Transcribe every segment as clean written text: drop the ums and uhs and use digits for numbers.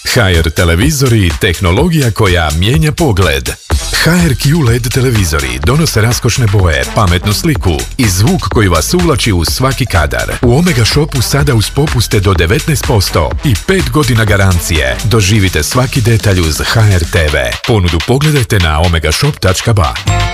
HR televizori, tehnologija koja mijenja pogled. HRQ LED televizori donose raskošne boje, pametnu sliku i zvuk koji vas uvlači u svaki kadar. U Omega Shopu sada uz popuste do 19% i 5 godina garancije. Doživite svaki detalj uz HR TV. Ponudu pogledajte na omegashop.ba.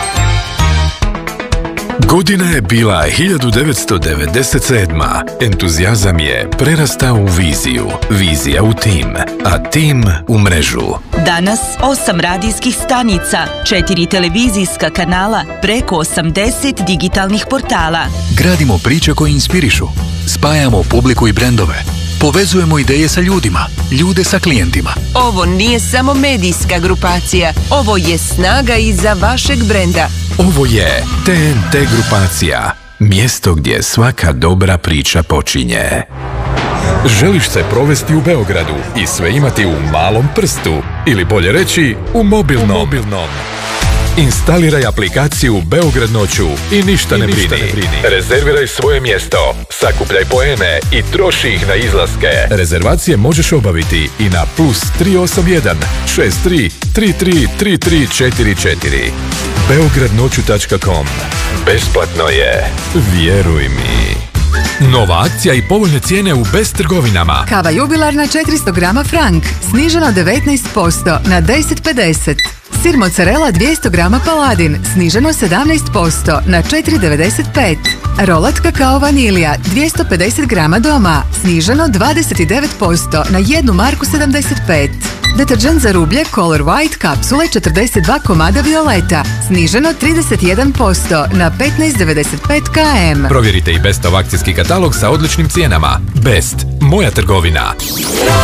Godina je bila 1997. Entuzijazam je prerastao u viziju, vizija u tim, a tim u mrežu. Danas 8 radijskih stanica, 4 televizijska kanala, preko 80 digitalnih portala. Gradimo priče koje inspirišu, spajamo publiku i brendove, povezujemo ideje sa ljudima, ljude sa klijentima. Ovo nije samo medijska grupacija, ovo je snaga iza vašeg brenda. Ovo je TNT grupacija, mjesto gdje svaka dobra priča počinje. Želiš se provesti u Beogradu i sve imati u malom prstu, ili bolje reći u mobilnom. Instaliraj aplikaciju Beograd noću i ništa ne brini. Rezerviraj svoje mjesto, sakupljaj poene i troši ih na izlaske. Rezervacije možeš obaviti i na +381 63 33 3344. beogradnoću.com. Besplatno je, vjeruj mi. Nova akcija i povoljne cijene u Best trgovinama. Kava jubilarna 400 grama Frank, sniženo 19% na 10,50. Sir mozzarella 200 grama Paladin, sniženo 17% na 4,95. Rolat kakao vanilija 250 grama doma, sniženo 29% na 1,75 Mk. Deterđent za rublje Color White kapsule 42 komada violeta, sniženo 31% na 15,95 km. Provjerite i Bestov akcijski katalog sa odličnim cijenama. Best, moja trgovina.